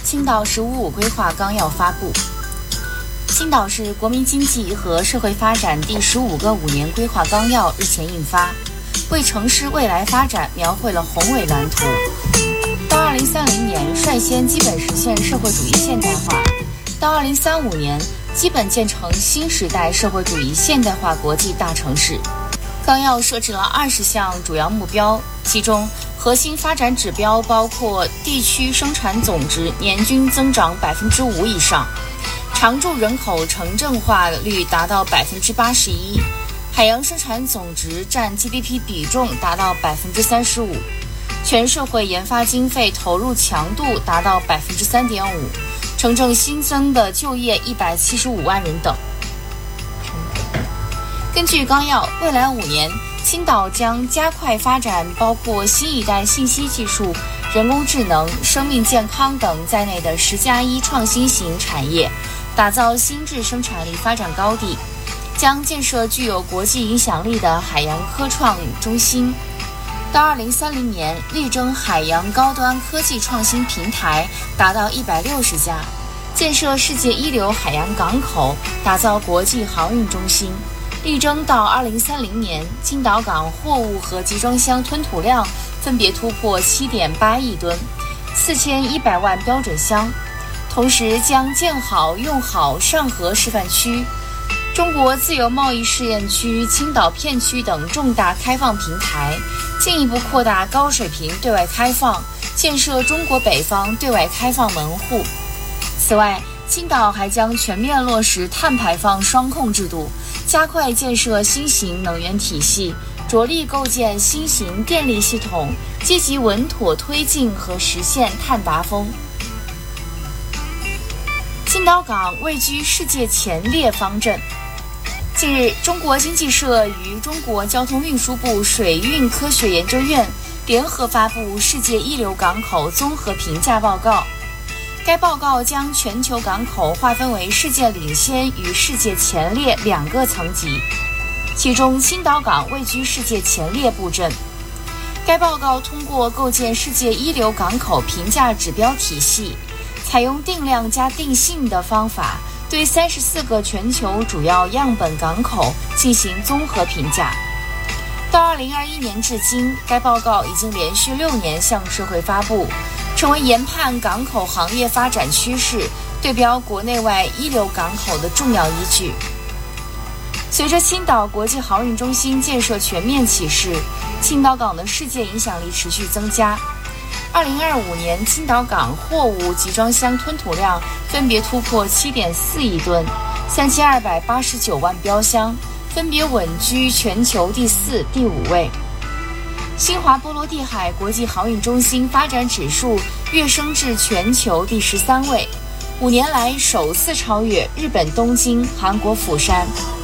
青岛“十五五”规划纲要发布。青岛市国民经济和社会发展第15个5年规划纲要日前印发，为城市未来发展描绘了宏伟蓝图。到2030年，率先基本实现社会主义现代化；到2035年，基本建成新时代社会主义现代化国际大城市。纲要设置了20项主要目标，其中核心发展指标包括地区生产总值年均增长5%以上，常住人口城镇化率达到81%，海洋生产总值占 GDP 比重达到35%，全社会研发经费投入强度达到3.5%，城镇新增的就业175万人等。根据纲要，未来5年，青岛将加快发展包括新一代信息技术、人工智能、生命健康等在内的10+1创新型产业，打造新质生产力发展高地，将建设具有国际影响力的海洋科创中心。到2030年，力争海洋高端科技创新平台达到160家，建设世界一流海洋港口，打造国际航运中心。力争到2030年，青岛港货物和集装箱吞吐量分别突破7.8亿吨、4100万标准箱。同时将建好用好上河示范区、中国自由贸易试验区、青岛片区等重大开放平台，进一步扩大高水平对外开放，建设中国北方对外开放门户。此外，青岛还将全面落实碳排放双控制度，加快建设新型能源体系，着力构建新型电力系统，积极稳妥推进和实现碳达峰。青岛港位居世界前列方阵。近日，中国经济社与中国交通运输部水运科学研究院联合发布世界一流港口综合评价报告。该报告将全球港口划分为世界领先与世界前列2个层级，其中青岛港位居世界前列布阵。该报告通过构建世界一流港口评价指标体系，采用定量加定性的方法，对34个全球主要样本港口进行综合评价。到2021年至今，该报告已经连续6年向社会发布，成为研判港口行业发展趋势、对标国内外一流港口的重要依据。随着青岛国际航运中心建设全面起势，青岛港的世界影响力持续增加。2025年，青岛港货物集装箱吞吐量分别突破7.4亿吨、3289万标箱，分别稳居全球第4、第5位。新华波罗的海国际航运中心发展指数跃升至全球第13位，5年来首次超越日本东京、韩国釜山。